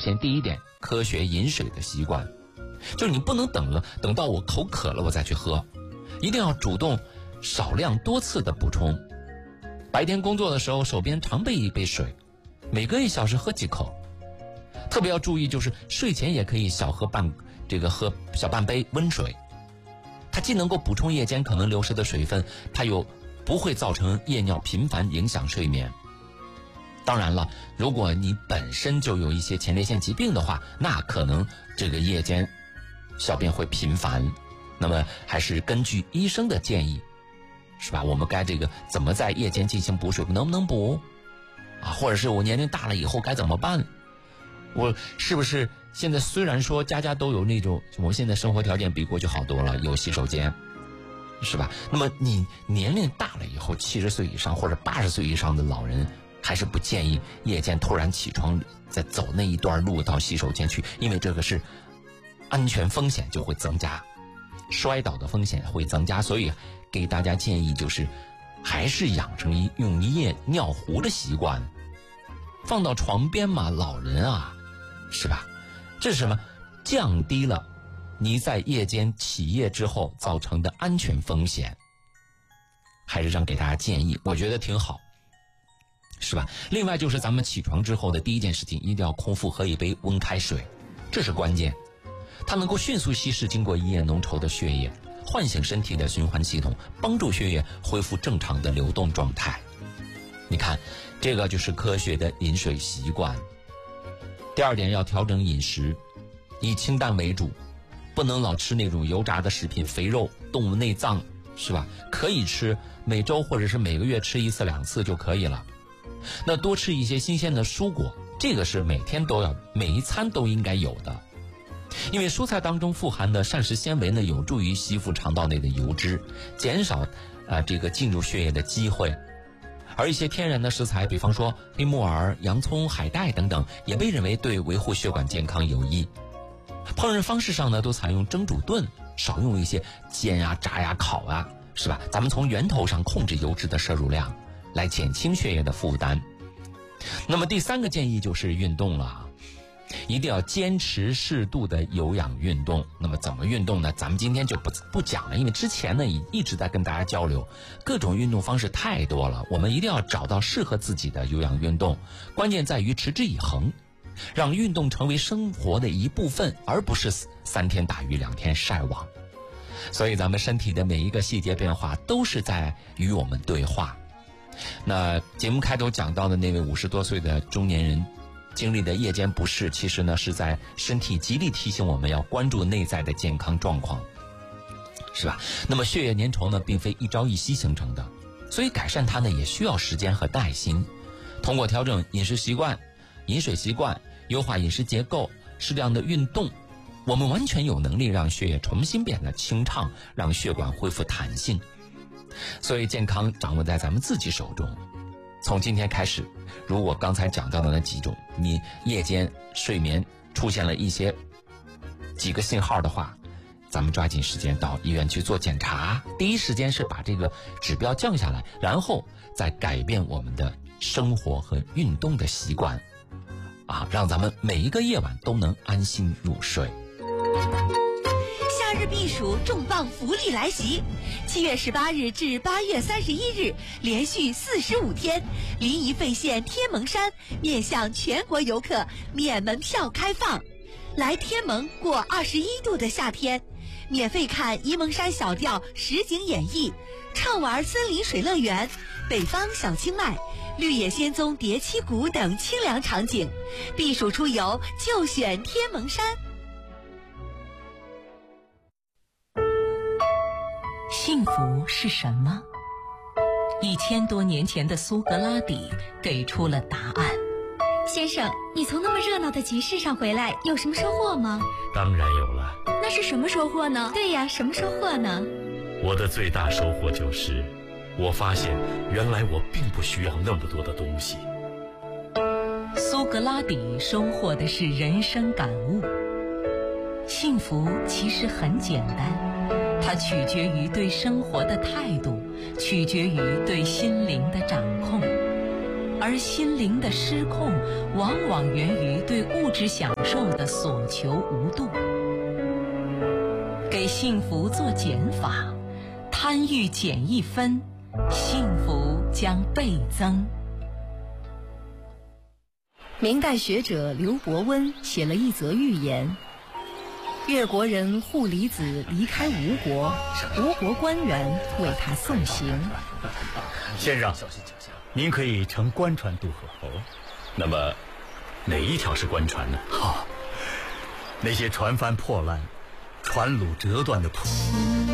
先第一点，科学饮水的习惯，就是你不能等到我口渴了我再去喝，一定要主动少量多次的补充。白天工作的时候手边常备一杯水，每隔1小时喝几口。特别要注意，就是睡前也可以喝小半杯温水，它既能够补充夜间可能流失的水分，它又不会造成夜尿频繁影响睡眠。当然了，如果你本身就有一些前列腺疾病的话，那可能这个夜间小便会频繁，那么还是根据医生的建议，是吧？我们该怎么在夜间进行补水，能不能补啊？或者是我年龄大了以后该怎么办？我是不是现在虽然说家家都有那种，我现在生活条件比过去好多了，有洗手间，是吧？那么你年龄大了以后，70岁以上或者80岁以上的老人，还是不建议夜间突然起床再走那一段路到洗手间去，因为这个是安全风险就会增加，摔倒的风险会增加。所以给大家建议就是还是养成用夜尿壶的习惯，放到床边嘛，老人啊，是吧？这是什么？降低了你在夜间起夜之后造成的安全风险，还是给大家建议，我觉得挺好，是吧？另外就是咱们起床之后的第一件事情，一定要空腹喝一杯温开水，这是关键，它能够迅速稀释经过一夜浓稠的血液，唤醒身体的循环系统，帮助血液恢复正常的流动状态。你看，这个就是科学的饮水习惯。第二点，要调整饮食，以清淡为主，不能老吃那种油炸的食品、肥肉、动物内脏，是吧？可以吃，每周或者是每个月吃1次2次就可以了。那多吃一些新鲜的蔬果，这个是每一餐都应该有的。因为蔬菜当中富含的膳食纤维呢，有助于吸附肠道内的油脂，减少进入血液的机会。而一些天然的食材，比方说黑木耳、洋葱、海带等等，也被认为对维护血管健康有益。烹饪方式上呢，都采用蒸煮炖，少用一些煎呀、炸呀、烤啊，是吧？咱们从源头上控制油脂的摄入量，来减轻血液的负担。那么第3个建议就是运动了，一定要坚持适度的有氧运动。那么怎么运动呢？咱们今天就不讲了，因为之前呢一直在跟大家交流，各种运动方式太多了，我们一定要找到适合自己的有氧运动，关键在于持之以恒，让运动成为生活的一部分，而不是3天打鱼2天晒网。所以咱们身体的每一个细节变化都是在与我们对话。那节目开头讲到的那位50多岁的中年人经历的夜间不适，其实呢是在身体极力提醒我们要关注内在的健康状况，是吧？那么血液粘稠呢并非一朝一夕形成的，所以改善它呢也需要时间和耐心。通过调整饮食习惯、饮水习惯，优化饮食结构，适量的运动，我们完全有能力让血液重新变得清畅，让血管恢复弹性。所以健康掌握在咱们自己手中。从今天开始，如果刚才讲到的那几种，你夜间睡眠出现了几个信号的话，咱们抓紧时间到医院去做检查，第一时间是把这个指标降下来，然后再改变我们的生活和运动的习惯啊，让咱们每一个夜晚都能安心入睡。 夏日避暑重磅福利来袭！7月18日至8月31日，连续45天，临沂费县天门山面向全国游客免门票开放。来天门过21度的夏天，免费看沂蒙山小调实景演绎，畅玩森林水乐园、北方小清迈、绿野仙踪叠七谷等清凉场景。避暑出游就选天门山。 幸福是什么？1000多年前的苏格拉底给出了答案。 先生，你从那么热闹的集市上回来，有什么收获吗？ 当然有了。 那是什么收获呢？对呀，什么收获呢？ 我的最大收获就是，我发现原来我并不需要那么多的东西。 苏格拉底收获的是人生感悟。幸福其实很简单，它取决于对生活的态度，取决于对心灵的掌控。 而心灵的失控往往源于对物质享受的所求无度。给幸福做减法，贪欲减1分，幸福将倍增。 明代学者刘伯温写了一则寓言：越国人护离子离开吴国，吴国官员为他送行。 先生，您可以乘官船渡河。 那么，哪一条是官船呢？ 那些船帆破烂、船橹折断的